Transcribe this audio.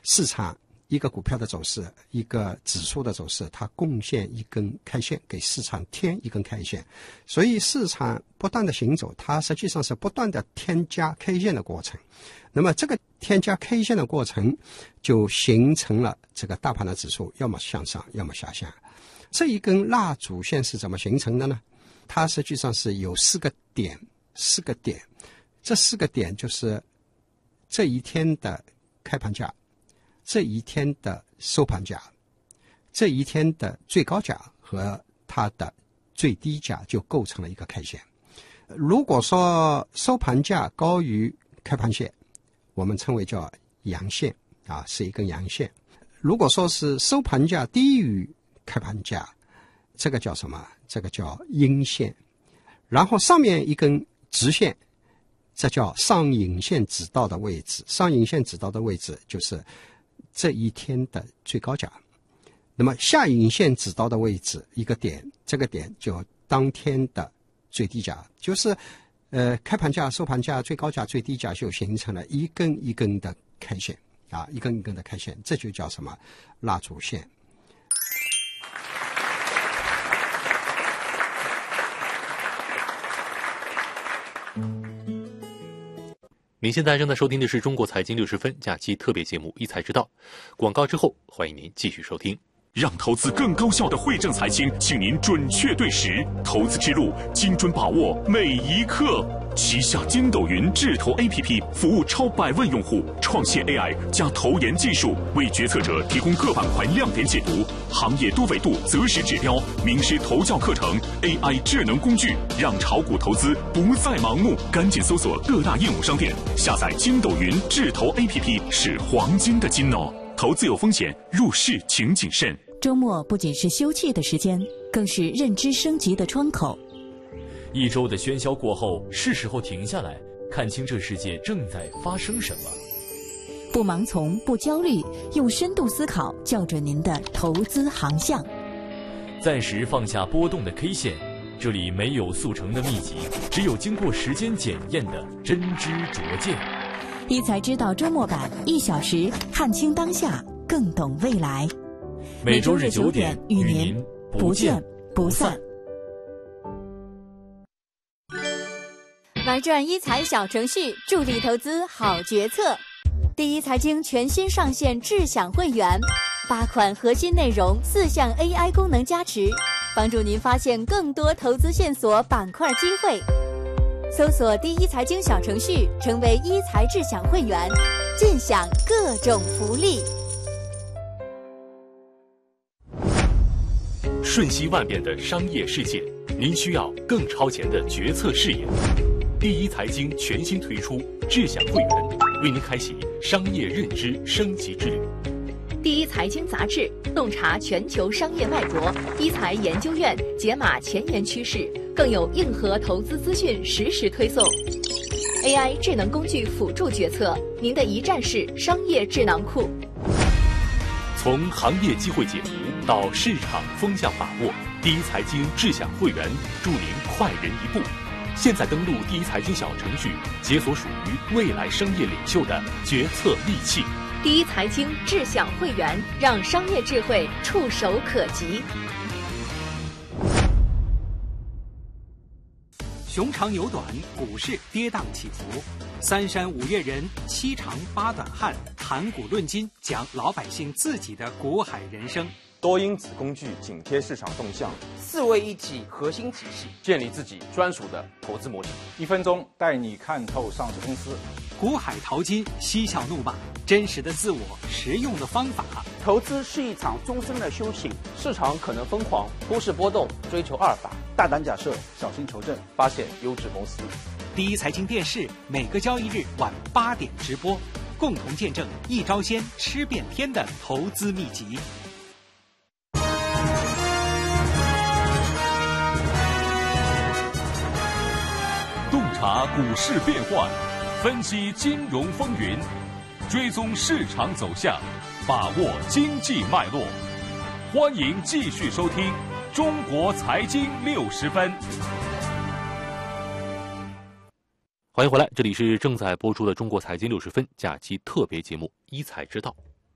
市场一个股票的走势，一个指数的走势，它贡献一根 K 线，给市场添一根 K 线。所以市场不断的行走，它实际上是不断的添加 K 线的过程。那么这个添加 K 线的过程，就形成了这个大盘的指数要么向上，要么下降。这一根蜡烛线是怎么形成的呢？它实际上是有4个点，这4个点就是这一天的开盘价，这一天的收盘价，这一天的最高价和它的最低价就构成了一个 K 线。如果说收盘价高于开盘线，我们称为叫阳线啊，是一根阳线。如果说是收盘价低于开盘价，这个叫什么？这个叫阴线。然后上面一根直线，这叫上影线指导的位置。上影线指导的位置就是这一天的最高价。那么下影线指导的位置一个点，这个点就当天的最低价，就是开盘价、收盘价、最高价、最低价就形成了一根一根的 K 线啊，一根一根的 K 线，这就叫什么？蜡烛线。 您现在正在收听的是中国财经60分假期特别节目《一财之道》。广告之后，欢迎您继续收听。 让投资更高效的惠正财经，请您准确对时，投资之路精准把握每一刻。旗下筋斗云智投 APP 服务超100万用户，创现 AI 加投研技术，为决策者提供各板块亮点解读、行业多维度择时指标、名师投教课程、AI 智能工具，让炒股投资不再盲目。赶紧搜索各大应用商店，下载筋斗云智投 APP 是黄金的金哦。投资有风险，入市请谨慎。 周末不仅是休憩的时间，更是认知升级的窗口。 一周的喧嚣过后，是时候停下来，看清这世界正在发生什么。 不盲从，不焦虑，用深度思考校准您的投资航向。 暂时放下波动的 K 线，这里没有速成的秘籍，只有经过时间检验的真知灼见。 一财知道周末版，1小时看清当下，更懂未来。 每周日9点与您不见不散。 玩转一财小程序，助力投资好决策。第一财经全新上线智享会员，8款核心内容，4项 AI 功能加持，帮助您发现更多投资线索、板块机会。搜索第一财经小程序，成为一财智享会员，尽享各种福利。 瞬息万变的商业世界，您需要更超前的决策视野。第一财经全新推出智享会员，为您开启商业认知升级之旅。 第一财经杂志洞察全球商业脉搏，一财研究院解码前沿趋势，更有硬核投资资讯实时推送。AI 智能工具辅助决策，您的一站式商业智囊库。 从行业机会解读到市场风向把握，第一财经智享会员助您快人一步。现在登录第一财经小程序，解锁属于未来商业领袖的决策利器。 第一财经智享会员，让商业智慧触手可及。 熊长牛短，股市跌宕起伏，3山5岳人，7长8短汉，谈股论金，讲老百姓自己的股海人生。 多因子工具紧贴市场动向 ，4位一体核心体系， 建立自己专属的投资模型。1分钟带你看透上市公司。 股海淘金，嬉笑怒骂，真实的自我，实用的方法。 投资是一场终身的修行， 市场可能疯狂，股市波动，追求阿尔法，大胆假设，小心求证，发现优质公司。 第一财经电视每个交易日晚8点直播，共同见证一招鲜吃遍天的投资秘籍。 洞察股市变幻，分析金融风云，追踪市场走向，把握经济脉络。欢迎继续收听中国财经60分。 欢迎回来，这里是正在播出的中国财经60分假期特别节目《一财之道》。